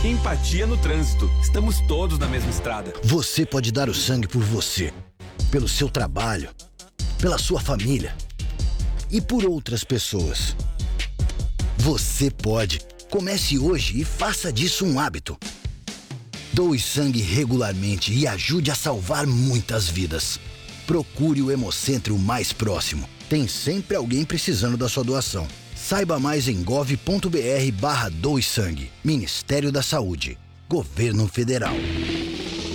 Empatia no trânsito. Estamos todos na mesma estrada. Você pode dar o sangue por você, pelo seu trabalho, pela sua família e por outras pessoas. Você pode. Comece hoje e faça disso um hábito. Doe sangue regularmente e ajude a salvar muitas vidas. Procure o Hemocentro mais próximo. Tem sempre alguém precisando da sua doação. Saiba mais em gov.br/doe sangue. Ministério da Saúde. Governo Federal.